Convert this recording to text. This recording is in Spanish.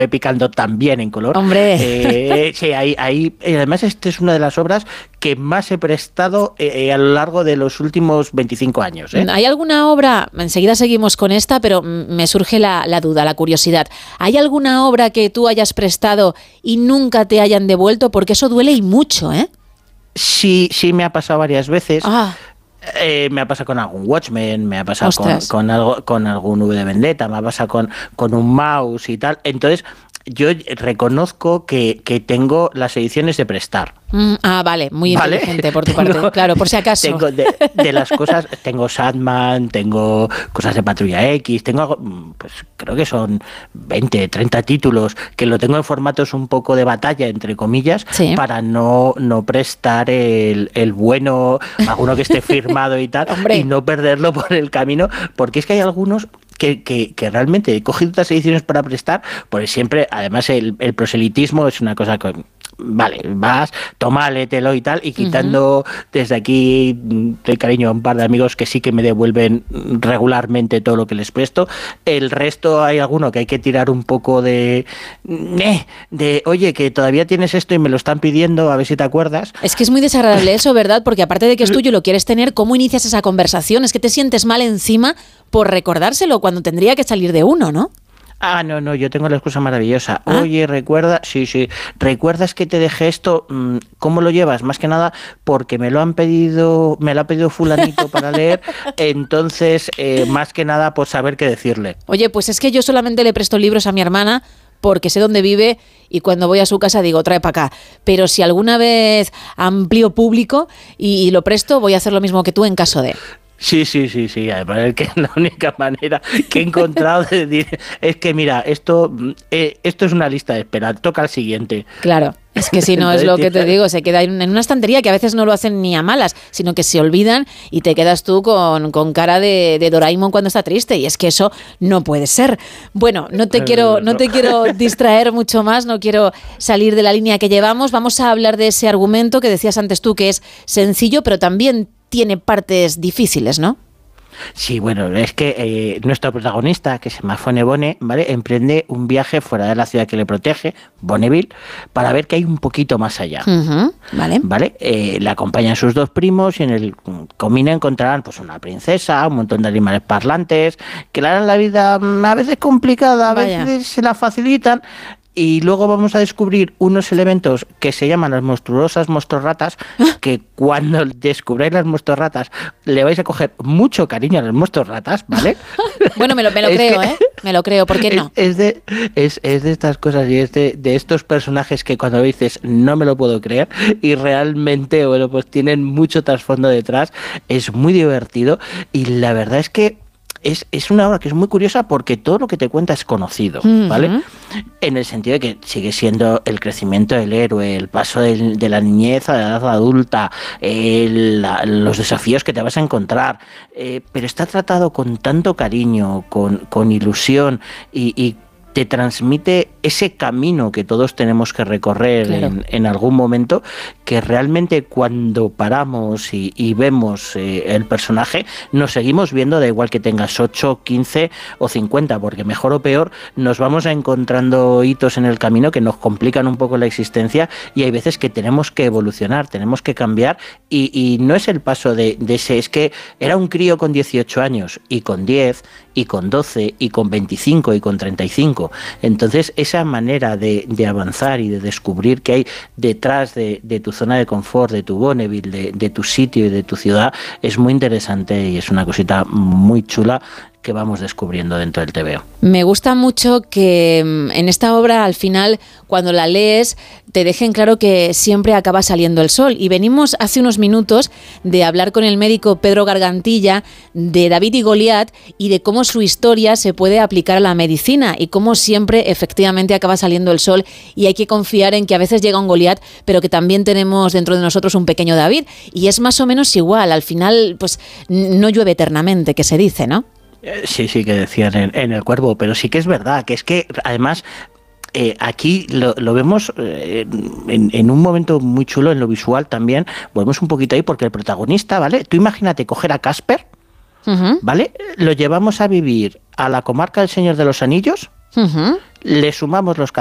picando también en color. ¡Hombre! Sí, además esta es una de las obras que más he prestado a lo largo de los últimos 25 años. ¿Hay alguna obra, enseguida seguimos con esta, pero me surge la duda, la curiosidad, ¿hay alguna obra que tú hayas prestado y nunca te hayan devuelto? Porque eso duele y mucho, ¿eh? Sí, me ha pasado varias veces. Me ha pasado con algún Watchmen, me ha pasado con algún V de Vendetta, me ha pasado con un mouse y tal. Entonces, yo reconozco que tengo las ediciones de prestar. Vale, muy inteligente por tu parte, claro, por si acaso. Tengo de las cosas, tengo Sandman, tengo cosas de Patrulla X, tengo, pues creo que son 20, 30 títulos, que lo tengo en formatos un poco de batalla, entre comillas, para no prestar el bueno, alguno que esté firmado y tal, y no perderlo por el camino, porque es que hay algunos que realmente he cogido otras ediciones para prestar, pues siempre, además el proselitismo es una cosa que, vale, vas, toma, léetelo y tal, y quitando desde aquí el cariño a un par de amigos que sí que me devuelven regularmente todo lo que les presto. El resto hay alguno que hay que tirar un poco de oye, que todavía tienes esto y me lo están pidiendo, a ver si te acuerdas. Es que es muy desagradable eso, ¿verdad? Porque aparte de que es tuyo y lo quieres tener, ¿cómo inicias esa conversación? Es que te sientes mal encima por recordárselo cuando tendría que salir de uno, ¿no? No, yo tengo la excusa maravillosa. Oye, ¿recuerdas que te dejé esto? ¿Cómo lo llevas? Más que nada porque me lo ha pedido fulanito para leer, entonces, más que nada, por saber qué decirle. Oye, pues es que yo solamente le presto libros a mi hermana porque sé dónde vive y cuando voy a su casa digo, trae para acá. Pero si alguna vez amplío público y lo presto, voy a hacer lo mismo que tú en caso de... Sí. Además es que la única manera que he encontrado de decir es que mira, esto es una lista de espera, toca el siguiente. Claro, es que si no es lo que te digo, se queda en una estantería que a veces no lo hacen ni a malas, sino que se olvidan y te quedas tú con cara de Doraemon cuando está triste, y es que eso no puede ser. Bueno, no te quiero distraer mucho más, no quiero salir de la línea que llevamos. Vamos a hablar de ese argumento que decías antes tú, que es sencillo, pero también tiene partes difíciles, ¿no? Sí, bueno, es que nuestro protagonista, que se llama Fonebone, ¿vale?, emprende un viaje fuera de la ciudad que le protege, Bonneville, para ver qué hay un poquito más allá. ¿Vale? Le acompañan sus dos primos y en el camino encontrarán pues una princesa, un montón de animales parlantes, que le harán la vida a veces complicada, a veces se la facilitan. Y luego vamos a descubrir unos elementos que se llaman las monstruosas monstruorratas, que cuando descubráis las monstruorratas le vais a coger mucho cariño a las monstruorratas, ¿vale? Bueno, me lo creo, me lo creo, ¿por qué no? Es de estas cosas y es de estos personajes que cuando dices no me lo puedo creer y realmente, bueno, pues tienen mucho trasfondo detrás, es muy divertido y la verdad es que es una obra que es muy curiosa porque todo lo que te cuenta es conocido, ¿vale? En el sentido de que sigue siendo el crecimiento del héroe, el paso de la niñez a la edad adulta, los desafíos que te vas a encontrar, pero está tratado con tanto cariño, con ilusión y te transmite ese camino que todos tenemos que recorrer en algún momento, que realmente cuando paramos y vemos el personaje, nos seguimos viendo, da igual que tengas 8, 15 o 50, porque mejor o peor nos vamos encontrando hitos en el camino que nos complican un poco la existencia y hay veces que tenemos que evolucionar, tenemos que cambiar y no es el paso de ese, es que era un crío con 18 años y con 10 y con 12 y con 25 y con 35. Entonces esa manera de avanzar y de descubrir qué hay detrás de tu zona de confort, de tu Bonneville, de tu sitio y de tu ciudad es muy interesante y es una cosita muy chula que vamos descubriendo dentro del TVO. Me gusta mucho que en esta obra, al final, cuando la lees, te dejen claro que siempre acaba saliendo el sol. Y venimos hace unos minutos de hablar con el médico Pedro Gargantilla de David y Goliat y de cómo su historia se puede aplicar a la medicina y cómo siempre efectivamente acaba saliendo el sol y hay que confiar en que a veces llega un Goliat, pero que también tenemos dentro de nosotros un pequeño David. Y es más o menos igual. Al final, pues no llueve eternamente, que se dice, ¿no? Sí, que decían en El Cuervo, pero sí que es verdad, que es que además aquí lo vemos en un momento muy chulo en lo visual también, volvemos un poquito ahí porque el protagonista, ¿vale? Tú imagínate coger a Casper, ¿vale? Lo llevamos a vivir a la comarca del Señor de los Anillos, le sumamos los